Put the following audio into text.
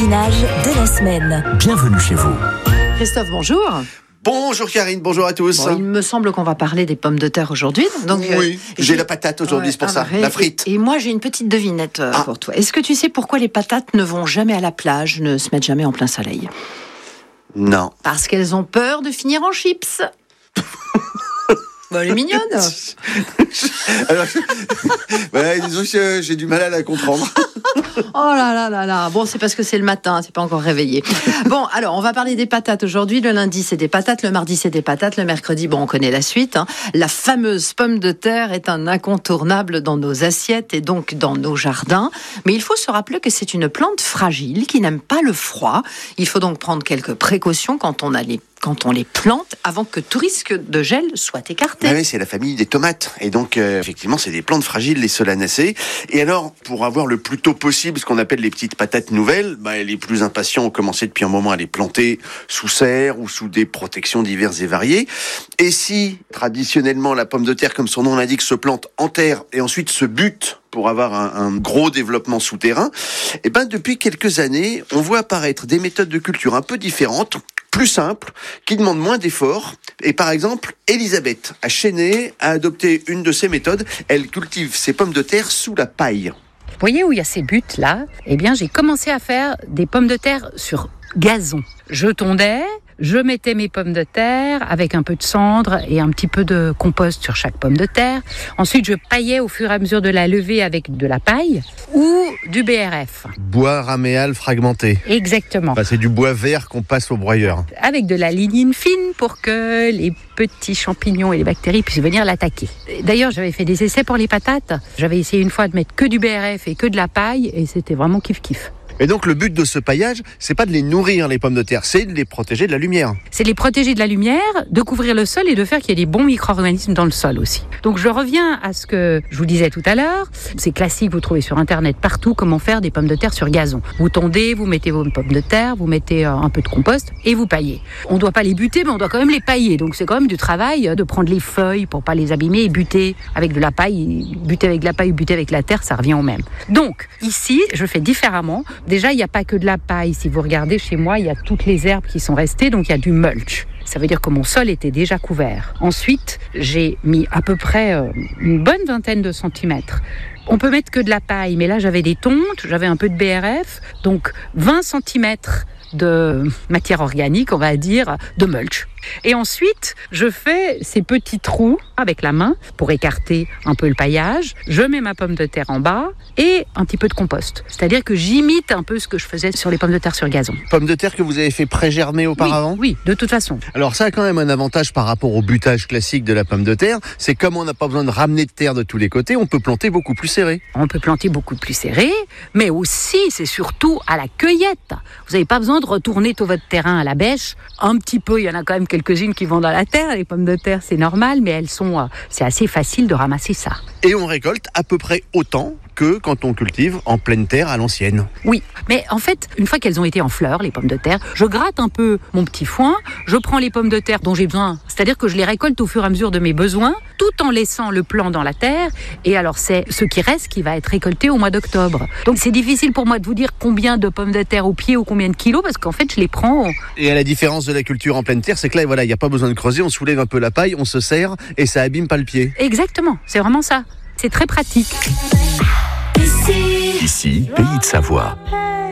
jardinage de la semaine. Bienvenue chez vous. Christophe, bonjour. Bonjour Karine, bonjour à tous. Bon, il me semble qu'on va parler des pommes de terre aujourd'hui. Donc, oui, j'ai la patate aujourd'hui, c'est pour ça, la frite. Et moi, j'ai une petite devinette pour toi. Est-ce que tu sais pourquoi les patates ne vont jamais à la plage, ne se mettent jamais en plein soleil ? Non. Parce qu'elles ont peur de finir en chips. Bon, elle est mignonne. Alors, disons que j'ai du mal à la comprendre. Oh là là là là. Bon, c'est parce que c'est le matin, c'est pas encore réveillé. Bon, alors, on va parler des patates aujourd'hui. Le lundi, c'est des patates. Le mardi, c'est des patates. Le mercredi, bon, on connaît la suite. La fameuse pomme de terre est un incontournable dans nos assiettes et donc dans nos jardins. Mais il faut se rappeler que c'est une plante fragile qui n'aime pas le froid. Il faut donc prendre quelques précautions quand on les plante avant que tout risque de gel soit écarté. Oui, c'est la famille des tomates. Et donc, effectivement, c'est des plantes fragiles, les solanacées. Et alors, pour avoir le plus tôt possible ce qu'on appelle les petites patates nouvelles, les plus impatients ont commencé depuis un moment à les planter sous serre ou sous des protections diverses et variées. Et si, traditionnellement, la pomme de terre, comme son nom l'indique, se plante en terre et ensuite se bute pour avoir un gros développement souterrain, depuis quelques années, on voit apparaître des méthodes de culture un peu différentes, plus simples, qui demandent moins d'efforts. Et par exemple, Elisabeth à Chênay a adopté une de ces méthodes. Elle cultive ses pommes de terre sous la paille. Vous voyez où il y a ces buttes là ? Eh bien, j'ai commencé à faire des pommes de terre sur gazon. Je tondais, je mettais mes pommes de terre avec un peu de cendre et un petit peu de compost sur chaque pomme de terre. Ensuite, je paillais au fur et à mesure de la levée avec de la paille ou du BRF. Bois raméal fragmenté. Exactement. C'est du bois vert qu'on passe au broyeur. Avec de la lignine fine pour que les petits champignons et les bactéries puissent venir l'attaquer. D'ailleurs, j'avais fait des essais pour les patates. J'avais essayé une fois de mettre que du BRF et que de la paille et c'était vraiment kiff-kiff. Et donc le but de ce paillage, c'est pas de les nourrir les pommes de terre, c'est de les protéger de la lumière. C'est de les protéger de la lumière, de couvrir le sol et de faire qu'il y ait des bons micro-organismes dans le sol aussi. Donc je reviens à ce que je vous disais tout à l'heure. C'est classique, vous trouvez sur internet partout comment faire des pommes de terre sur gazon. Vous tondez, vous mettez vos pommes de terre, vous mettez un peu de compost et vous paillez. On doit pas les buter, mais on doit quand même les pailler. Donc c'est quand même du travail de prendre les feuilles pour pas les abîmer et buter avec de la paille. Buter avec de la paille ou buter avec la terre, ça revient au même. Donc ici, je fais différemment. Déjà, il n'y a pas que de la paille. Si vous regardez chez moi, il y a toutes les herbes qui sont restées, donc il y a du mulch. Ça veut dire que mon sol était déjà couvert. Ensuite, j'ai mis à peu près une bonne vingtaine de centimètres. On peut mettre que de la paille, mais là, j'avais des tontes, j'avais un peu de BRF, donc 20 centimètres de matière organique, on va dire, de mulch. Et ensuite, je fais ces petits trous avec la main pour écarter un peu le paillage. Je mets ma pomme de terre en bas et un petit peu de compost. C'est-à-dire que j'imite un peu ce que je faisais sur les pommes de terre sur gazon. Pommes de terre que vous avez fait pré-germer auparavant ? Oui, de toute façon. Alors ça a quand même un avantage par rapport au butage classique de la pomme de terre. C'est comme on n'a pas besoin de ramener de terre de tous les côtés, on peut planter beaucoup plus serré. On peut planter beaucoup plus serré, mais aussi, c'est surtout à la cueillette. Vous n'avez pas besoin de retourner tout votre terrain à la bêche. Un petit peu, il y en a quand même quelques-unes qui vont dans la terre. Les pommes de terre, c'est normal, mais c'est assez facile de ramasser ça. Et on récolte à peu près autant que quand on cultive en pleine terre à l'ancienne. Oui, mais en fait, une fois qu'elles ont été en fleurs, les pommes de terre, je gratte un peu mon petit foin, je prends les pommes de terre dont j'ai besoin, c'est-à-dire que je les récolte au fur et à mesure de mes besoins, tout en laissant le plant dans la terre, et alors c'est ce qui reste qui va être récolté au mois d'octobre. Donc c'est difficile pour moi de vous dire combien de pommes de terre au pied ou combien de kilos, parce qu'en fait, je les prends... Et à la différence de la culture en pleine terre, c'est que là, voilà, il n'y a pas besoin de creuser, on soulève un peu la paille, on se serre, et ça abîme pas le pied. Exactement, c'est vraiment ça. C'est très pratique. Ici, Pays de Savoie.